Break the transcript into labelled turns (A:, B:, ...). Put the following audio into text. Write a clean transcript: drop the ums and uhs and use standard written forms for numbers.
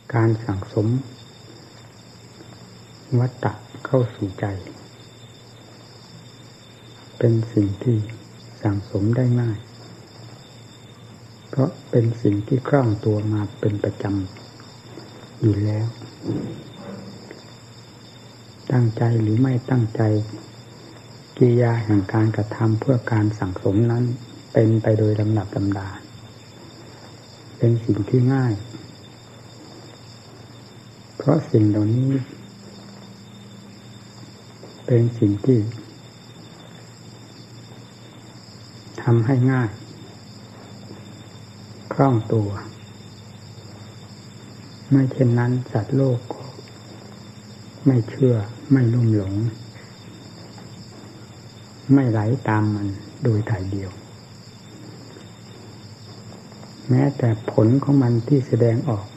A: การสั่งสมวัตตะเข้าสู่ใจเป็นสิ่งที่สั่งสมได้ง่ายเพราะเป็นสิ่งที่คล่องตัวมาเป็นประจำอยู่แล้วตั้งใจหรือไม่ตั้งใจกิริยาแห่งการกระทำเพื่อการสั่งสมนั้นเป็นไปโดยลำดับลำดาเป็นสิ่งที่ง่ายเพราะสิ่งเหล่านี้เป็นสิ่งที่ทำให้ง่ายคล่องตัวไม่เช่นนั้นสัตว์โลกก็ไม่เชื่อไม่ลุ่มหลงไม่ไหลตามมันโดยถ่ายเดียวแม้แต่ผลของมันที่แสดงออก